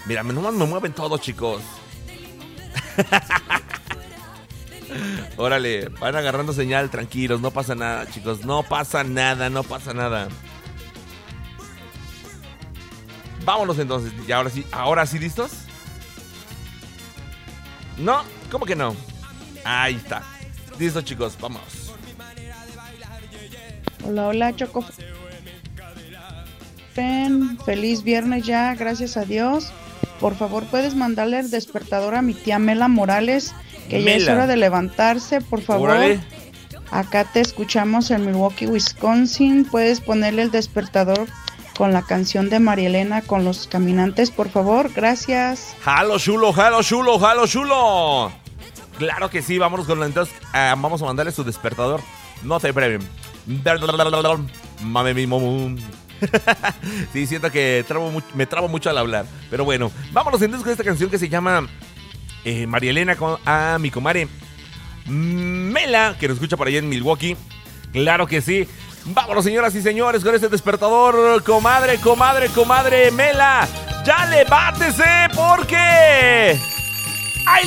Mira, nomás me mueven todo, chicos. Órale, van agarrando señal, tranquilos, no pasa nada, chicos. No pasa nada, no pasa nada. Vámonos entonces, y ahora sí, ¿listos? No, ¿cómo que no? Ahí está. Listo, chicos, vamos. Hola, hola, Choco. Feliz viernes ya, gracias a Dios. Por favor, ¿puedes mandarle el despertador a mi tía Mela Morales? Que ya es hora de levantarse, por favor. Órale. Acá te escuchamos en Milwaukee, Wisconsin. ¿Puedes ponerle el despertador con la canción de María Elena con los caminantes, por favor? Gracias. ¡Jalo, chulo, jalo, chulo, jalo, chulo! Claro que sí, vámonos con entonces. Vamos a mandarle su despertador. No te breven. Mame mismo. Sí, siento que me trabo mucho al hablar. Pero bueno, vámonos entonces con esta canción que se llama María Elena a mi comadre Mela, que nos escucha por allá en Milwaukee. Claro que sí. Vámonos, señoras y señores, con este despertador. Comadre Mela, ya levántese porque